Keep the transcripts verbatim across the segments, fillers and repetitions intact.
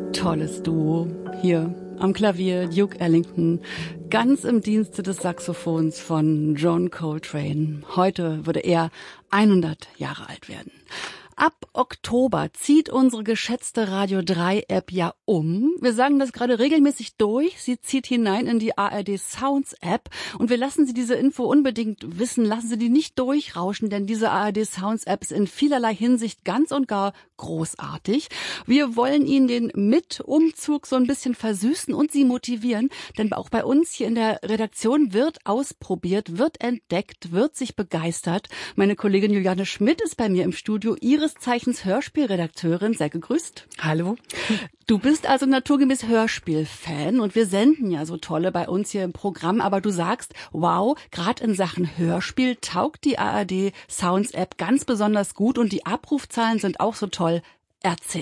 Tolles Duo. Hier am Klavier Duke Ellington, ganz im Dienste des Saxophons von John Coltrane. Heute würde er hundert Jahre alt werden. Ab Oktober zieht unsere geschätzte Radio drei App ja um. Wir sagen das gerade regelmäßig durch. Sie zieht hinein in die A R D Sounds App und wir lassen Sie diese Info unbedingt wissen. Lassen Sie die nicht durchrauschen, denn diese A R D Sounds App ist in vielerlei Hinsicht ganz und gar großartig. Wir wollen Ihnen den Mitumzug so ein bisschen versüßen und Sie motivieren, denn auch bei uns hier in der Redaktion wird ausprobiert, wird entdeckt, wird sich begeistert. Meine Kollegin Juliane Schmidt ist bei mir im Studio, ihres Zeichens Hörspielredakteurin. Sehr gegrüßt. Hallo. Du bist also naturgemäß Hörspielfan und wir senden ja so tolle bei uns hier im Programm, aber du sagst, wow, gerade in Sachen Hörspiel taugt die A R D Sounds App ganz besonders gut und die Abrufzahlen sind auch so toll. Erzähl.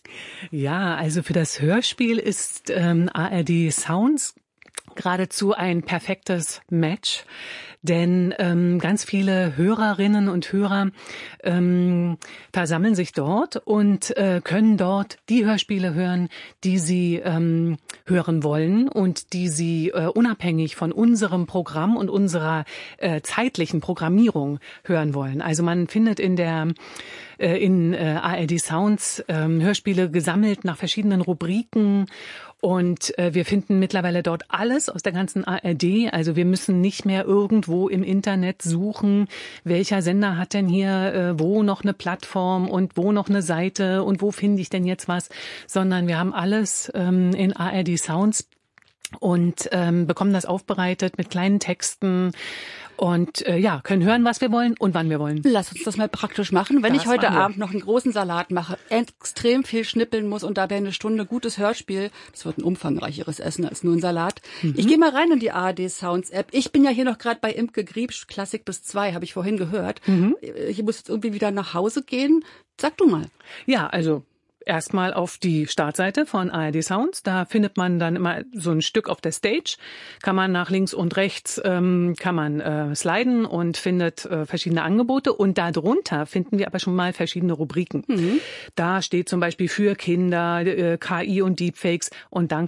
Ja, also für das Hörspiel ist ähm, A R D Sounds geradezu ein perfektes Match, denn ähm, ganz viele Hörerinnen und Hörer ähm, versammeln sich dort und äh, können dort die Hörspiele hören, die sie ähm, hören wollen und die sie äh, unabhängig von unserem Programm und unserer äh, zeitlichen Programmierung hören wollen. Also man findet in der äh, in äh, A R D Sounds äh, Hörspiele gesammelt nach verschiedenen Rubriken. Und äh, wir finden mittlerweile dort alles aus der ganzen A R D. Also wir müssen nicht mehr irgendwo im Internet suchen, welcher Sender hat denn hier äh, wo noch eine Plattform und wo noch eine Seite und wo finde ich denn jetzt was, sondern wir haben alles ähm, in A R D Sounds und ähm, bekommen das aufbereitet mit kleinen Texten. Und äh, ja, können hören, was wir wollen und wann wir wollen. Lass uns das mal praktisch machen. Wenn das ich heute Abend noch einen großen Salat mache, extrem viel schnippeln muss und dabei eine Stunde gutes Hörspiel, das wird ein umfangreicheres Essen als nur ein Salat. Mhm. Ich gehe mal rein in die A R D Sounds App. Ich bin ja hier noch gerade bei Imke Griebsch, Klassik bis zwei, habe ich vorhin gehört. Mhm. Ich muss jetzt irgendwie wieder nach Hause gehen. Sag du mal. Ja, also erstmal auf die Startseite von A R D Sounds. Da findet man dann immer so ein Stück auf der Stage. Kann man nach links und rechts ähm, kann man äh, sliden und findet äh, verschiedene Angebote. Und darunter finden wir aber schon mal verschiedene Rubriken. Mhm. Da steht zum Beispiel für Kinder, äh, K I und Deepfakes. Und dann